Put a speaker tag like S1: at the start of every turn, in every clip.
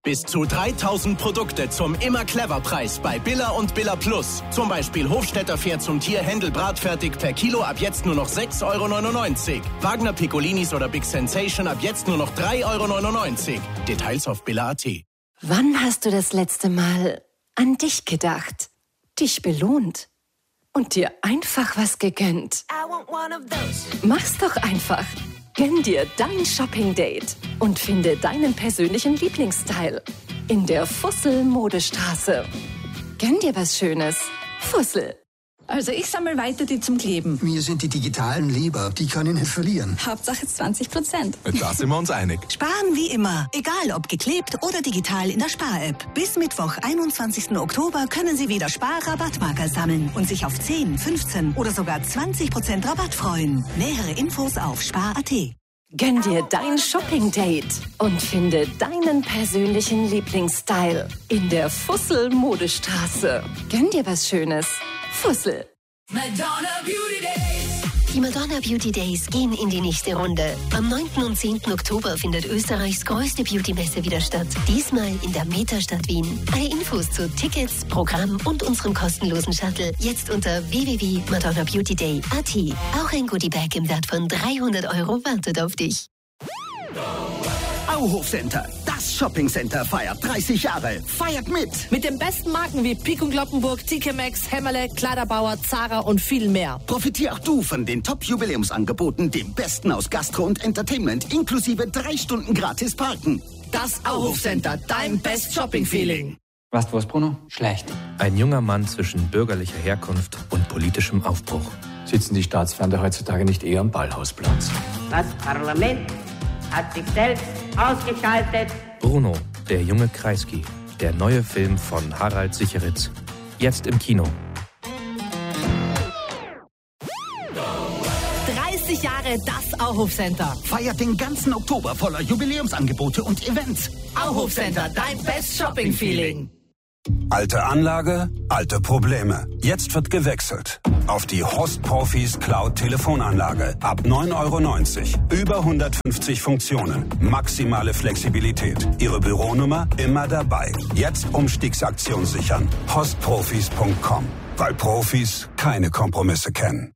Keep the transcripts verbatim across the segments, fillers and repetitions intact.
S1: Bis zu dreitausend Produkte zum Immer-Clever-Preis bei Billa und Billa Plus. Zum Beispiel Hofstetter Pferd zum Tier Händel bratfertig per Kilo ab jetzt nur noch sechs Euro neunundneunzig. Wagner Piccolinis oder Big Sensation ab jetzt nur noch drei Euro neunundneunzig. Details auf billa punkt at.
S2: Wann hast du das letzte Mal an dich gedacht, dich belohnt und dir einfach was gegönnt? Mach's doch einfach. Gönn dir dein Shopping-Date und finde deinen persönlichen Lieblingsstyle in der Fussel-Modestraße. Gönn dir was Schönes. Fussel.
S3: Also ich sammle weiter die zum Kleben.
S4: Mir sind die digitalen lieber. Die kann ich nicht verlieren.
S3: Hauptsache zwanzig Prozent.
S5: Da sind wir uns einig.
S6: Sparen wie immer. Egal ob geklebt oder digital in der Spar-App. Bis Mittwoch, einundzwanzigsten Oktober, können Sie wieder Spar-Rabattmarker sammeln und sich auf zehn, fünfzehn oder sogar zwanzig Prozent Rabatt freuen. Nähere Infos auf spar punkt at.
S2: Gönn dir dein Shopping-Date und finde deinen persönlichen Lieblingsstyle in der Fussel-Modestraße. Gönn dir was Schönes. Fussel.
S7: Madonna Beauty Days.
S8: Die Madonna Beauty Days gehen in die nächste Runde. Am neunten und zehnten Oktober findet Österreichs größte Beauty-Messe wieder statt. Diesmal in der Metastadt Wien. Alle Infos zu Tickets, Programm und unserem kostenlosen Shuttle jetzt unter w w w punkt madonna beauty day punkt at. Auch ein Goodiebag im Wert von dreihundert Euro wartet auf dich.
S9: Auhof Center, das Shoppingcenter feiert dreißig Jahre. Feiert mit!
S10: Mit den besten Marken wie Pik und Kloppenburg, T K Maxx, Hämmerle, Kleiderbauer, Zara und viel mehr.
S9: Profitier auch du von den Top-Jubiläumsangeboten, dem Besten aus Gastro und Entertainment, inklusive drei Stunden gratis Parken.
S10: Das Auhof Center, dein Best Shopping-Feeling.
S11: Weißt du was, Bruno? Schlecht.
S12: Ein junger Mann zwischen bürgerlicher Herkunft und politischem Aufbruch.
S11: Sitzen die Staatsfeinde heutzutage nicht eher am Ballhausplatz?
S13: Das Parlament hat sich selbst ausgeschaltet.
S12: Bruno, der junge Kreisky. Der neue Film von Harald Sicheritz. Jetzt im Kino.
S10: dreißig Jahre das Auhof Center.
S9: Feiert den ganzen Oktober voller Jubiläumsangebote und Events.
S10: Auhof Center, dein Best Shopping-Feeling.
S14: Alte Anlage, alte Probleme. Jetzt wird gewechselt. Auf die Host Profis Cloud Telefonanlage. Ab neun Euro neunzig. Über hundertfünfzig Funktionen. Maximale Flexibilität. Ihre Büronummer immer dabei. Jetzt Umstiegsaktion sichern. host profis punkt com. Weil Profis keine Kompromisse kennen.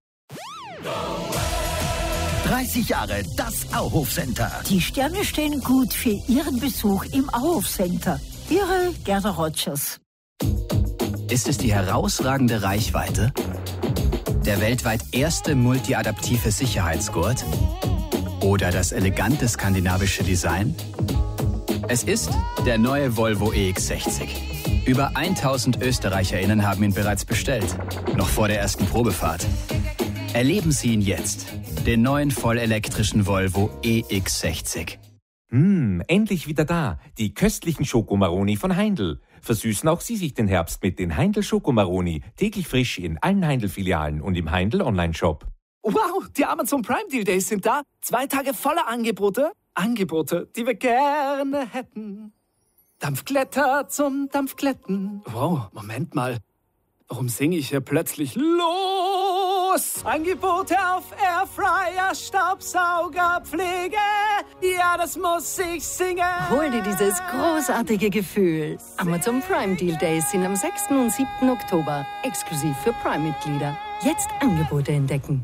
S9: dreißig Jahre das Auhof Center.
S15: Die Sterne stehen gut für Ihren Besuch im Auhof Center. Ihre Gerda Rogers.
S16: Ist es die herausragende Reichweite? Der weltweit erste multiadaptive Sicherheitsgurt? Oder das elegante skandinavische Design? Es ist der neue Volvo E X sechzig. Über tausend ÖsterreicherInnen haben ihn bereits bestellt. Noch vor der ersten Probefahrt. Erleben Sie ihn jetzt. Den neuen vollelektrischen Volvo E X sechzig.
S17: Hm, endlich wieder da. Die köstlichen Schokomaroni von Heindl. Versüßen auch Sie sich den Herbst mit den Heindl Schokomaroni. Täglich frisch in allen Heindl-Filialen und im Heindl Online-Shop.
S18: Wow, die Amazon Prime Deal Days sind da. Zwei Tage voller Angebote. Angebote, die wir gerne hätten. Dampfkletter zum Dampfkletten. Wow, Moment mal. Warum singe ich hier plötzlich los? Angebote auf Airfryer, Staubsauger, Pflege. Ja, das muss ich singen.
S2: Hol dir dieses großartige Gefühl. Amazon Prime Deal Days sind am sechsten und siebten Oktober. Exklusiv für Prime-Mitglieder. Jetzt Angebote entdecken.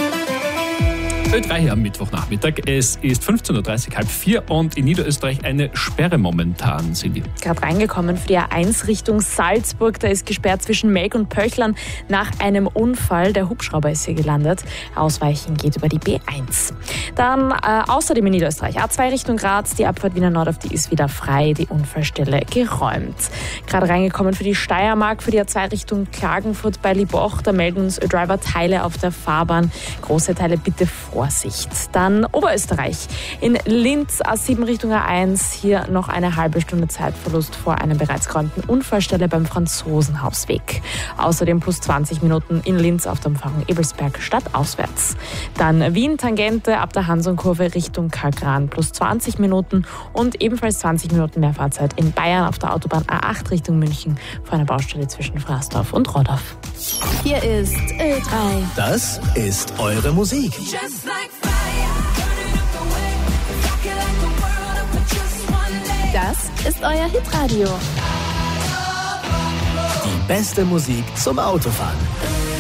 S19: Ö drei hier am Mittwochnachmittag. Es ist fünfzehn Uhr dreißig, halb vier und in Niederösterreich eine Sperre momentan, Silvi.
S20: Gerade reingekommen für die A eins Richtung Salzburg. Da ist gesperrt zwischen Melk und Pöchlern nach einem Unfall. Der Hubschrauber ist hier gelandet. Ausweichen geht über die B eins. Dann äh, außerdem in Niederösterreich A zwei Richtung Graz. Die Abfahrt Wiener Nord, auf die ist wieder frei. Die Unfallstelle geräumt. Gerade reingekommen für die Steiermark, für die A zwei Richtung Klagenfurt bei Liboch. Da melden uns Ö-Driver Teile auf der Fahrbahn. Große Teile bitte vor. Vorsicht. Dann Oberösterreich. In Linz A sieben Richtung A eins. Hier noch eine halbe Stunde Zeitverlust vor einer bereits geräumten Unfallstelle beim Franzosenhausweg. Außerdem plus zwanzig Minuten in Linz auf der Umfahrung Ebelsberg stadtauswärts. Dann Wien Tangente ab der Hansonkurve Richtung Karlsruhe plus zwanzig Minuten und ebenfalls zwanzig Minuten mehr Fahrzeit in Bayern auf der Autobahn A acht Richtung München vor einer Baustelle zwischen Fraßdorf und Rodorf.
S2: Hier ist Ö drei.
S9: Das ist eure Musik.
S3: Das
S5: Das ist euer Hitradio.
S2: Die beste Musik zum Autofahren.